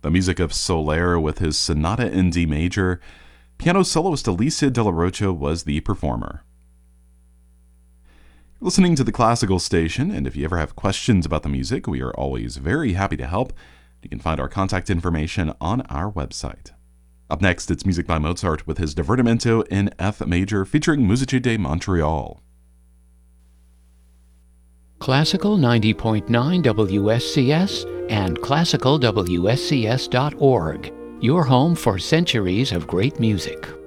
The music of Soler with his Sonata in D major. Piano soloist Alicia De La Rocha was the performer. You're listening to the Classical Station, and if you ever have questions about the music, we are always very happy to help. You can find our contact information on our website. Up next, it's music by Mozart with his Divertimento in F major featuring Musiche de Montreal. Classical 90.9 WSCS and classicalwscs.org, your home for centuries of great music.